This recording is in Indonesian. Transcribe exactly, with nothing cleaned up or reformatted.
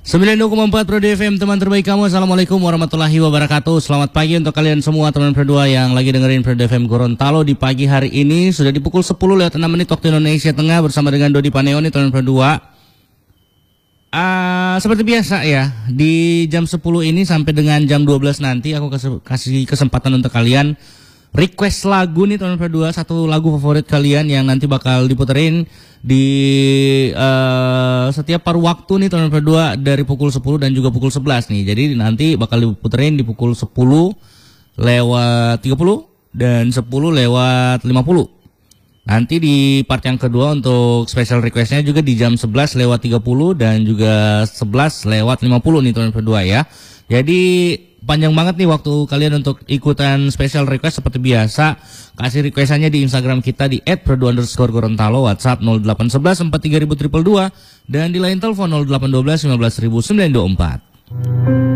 sembilan puluh dua koma empat Pro D F M, teman terbaik kamu. Assalamualaikum warahmatullahi wabarakatuh. Selamat pagi untuk kalian semua teman berdua yang lagi dengerin Pro D F M Gorontalo di pagi hari ini. Sudah di pukul sepuluh lewat enam menit waktu Indonesia Tengah bersama dengan Dodi Paneoni teman berdua. Uh, seperti biasa ya, di jam sepuluh ini sampai dengan jam dua belas nanti aku kasih kesempatan untuk kalian request lagu nih teman berdua, satu lagu favorit kalian yang nanti bakal diputerin di uh, setiap paruh waktu nih teman berdua dari pukul sepuluh dan juga pukul sebelas nih. Jadi nanti bakal diputerin di pukul sepuluh lewat tiga puluh dan sepuluh lewat lima puluh. Nanti di part yang kedua untuk special requestnya juga di jam sebelas lewat tiga puluh dan juga sebelas lewat lima puluh nih teman berdua ya. Jadi panjang banget nih waktu kalian untuk ikutan special request seperti biasa. Kasih requestannya di Instagram kita di et pro dua underscore gorontalo, WhatsApp nol delapan satu satu empat tiga nol nol nol nol dua dan di line telepon nol delapan satu dua lima belas sembilan dua empat.